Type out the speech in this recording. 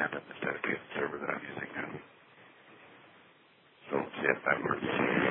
random dedicated server that I'm using now. So see if that works.